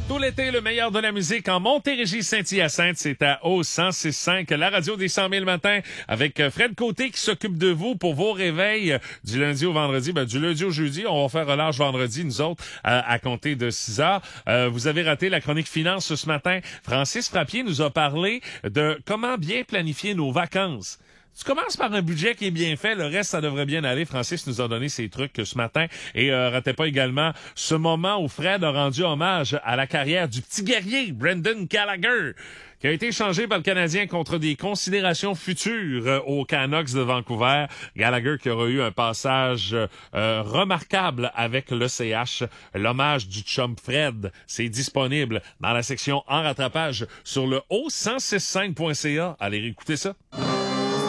Tout l'été, le meilleur de la musique en Montérégie-Saint-Hyacinthe, c'est à O106.5, la radio des 100 000 matins, avec Fred Côté qui s'occupe de vous pour vos réveils du lundi au vendredi. Du lundi au jeudi, on va faire relâche vendredi, nous autres, à compter de 6 heures. Vous avez raté la chronique finance ce matin. Francis Frappier nous a parlé de comment bien planifier nos vacances. Tu commences par un budget qui est bien fait, le reste, ça devrait bien aller. Francis nous a donné ses trucs ce matin. Et ratez pas également ce moment où Fred a rendu hommage à la carrière du petit guerrier, Brendan Gallagher, qui a été échangé par le Canadien contre des considérations futures aux Canucks de Vancouver. Gallagher qui aura eu un passage remarquable avec le CH. L'hommage du chum Fred, c'est disponible dans la section en rattrapage sur le O1065.ca. Allez réécouter ça.